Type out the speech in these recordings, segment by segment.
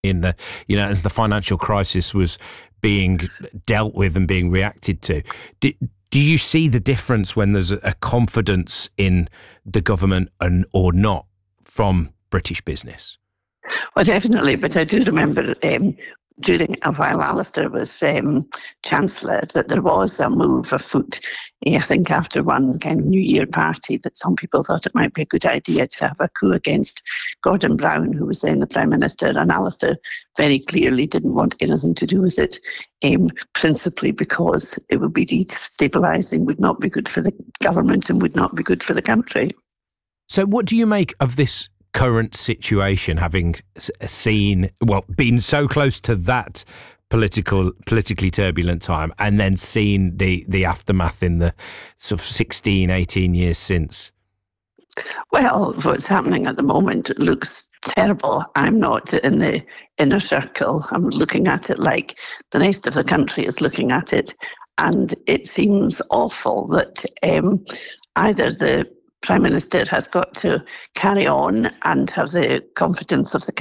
in the, as the financial crisis was being dealt with and being reacted to. Do you see the difference when there's a confidence in the government or not from British business? Well, definitely, but I do remember during while Alistair was Chancellor that there was a move afoot. I think after one kind of New Year party that some people thought it might be a good idea to have a coup against Gordon Brown, who was then the Prime Minister, and Alistair very clearly didn't want anything to do with it, principally because it would be destabilising, would not be good for the government and would not be good for the country. So what do you make of this current situation, having been so close to that politically turbulent time and then seen the aftermath in the sort of 16, 18 years since? Well, what's happening at the moment looks terrible. I'm not in the inner circle. I'm looking at it like the rest of the country is looking at it. And it seems awful that either the Prime Minister has got to carry on and have the confidence of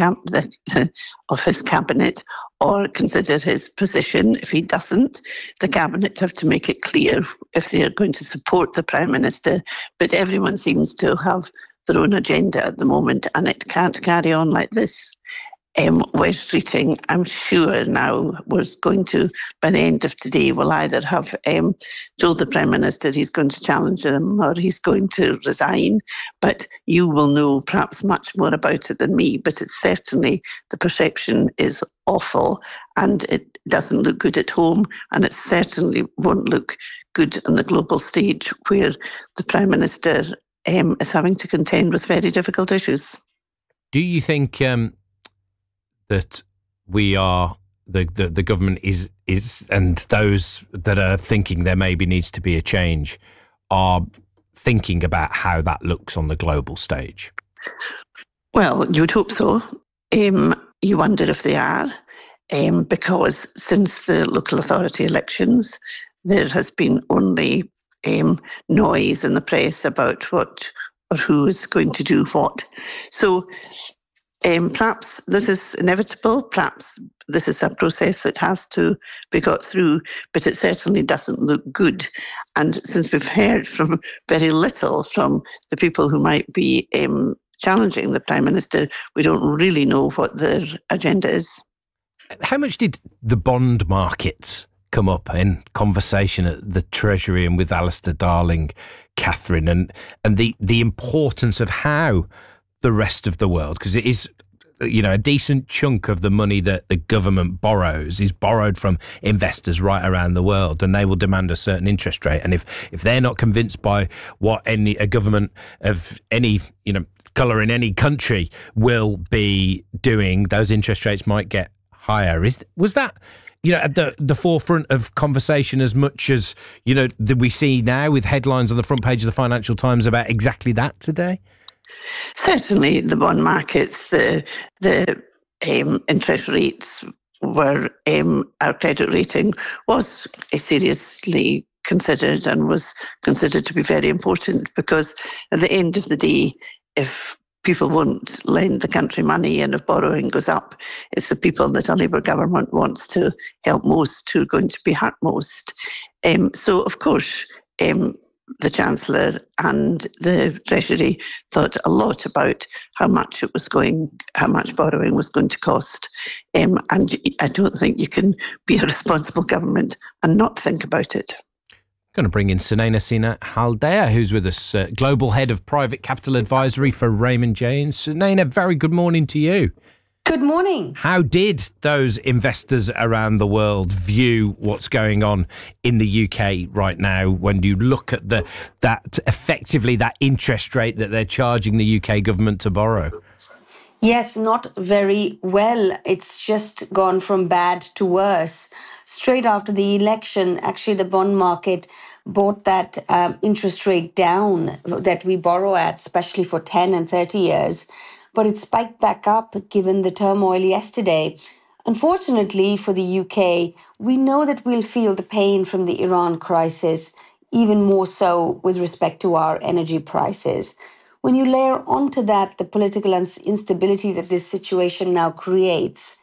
of his cabinet, or consider his position. If he doesn't, the cabinet have to make it clear if they are going to support the Prime Minister. But everyone seems to have their own agenda at the moment, and it can't carry on like this. West Streeting, I'm sure now, was going to, by the end of today, will either have told the Prime Minister he's going to challenge him or he's going to resign. But you will know perhaps much more about it than me. But it's certainly, the perception is awful and it doesn't look good at home, and it certainly won't look good on the global stage where the Prime Minister is having to contend with very difficult issues. Do you think that we are, the government is, and those that are thinking there maybe needs to be a change, are thinking about how that looks on the global stage? Well, you would hope so. You wonder if they are, because since the local authority elections, there has been only noise in the press about what or who is going to do what. So perhaps this is inevitable, perhaps this is a process that has to be got through, but it certainly doesn't look good. And since we've heard from very little from the people who might be challenging the Prime Minister, we don't really know what their agenda is. How much did the bond markets come up in conversation at the Treasury and with Alistair Darling, Catherine, and the importance of how the rest of the world, because it is, a decent chunk of the money that the government borrows is borrowed from investors right around the world, and they will demand a certain interest rate. And if they're not convinced by what a government of any colour in any country will be doing, those interest rates might get higher. Was that at the forefront of conversation as much as that we see now with headlines on the front page of the Financial Times about exactly that today? Certainly, the bond markets, the interest rates were, our credit rating was seriously considered and was considered to be very important, because at the end of the day, if people won't lend the country money and if borrowing goes up, it's the people that a Labour government wants to help most who are going to be hurt most. So, of course, the Chancellor and the Treasury thought a lot about how much borrowing was going to cost. And I don't think you can be a responsible government and not think about it. Going to bring in Sunaina Sina Haldea, who's with us, Global Head of Private Capital Advisory for Raymond James. Sunaina, very good morning to you. Good morning. How did those investors around the world view what's going on in the UK right now when you look at that interest rate that they're charging the UK government to borrow? Yes, not very well. It's just gone from bad to worse. Straight after the election, actually, the bond market brought that interest rate down that we borrow at, especially for 10 and 30 years. But it spiked back up given the turmoil yesterday. Unfortunately for the UK, we know that we'll feel the pain from the Iran crisis, even more so with respect to our energy prices. When you layer onto that the political instability that this situation now creates,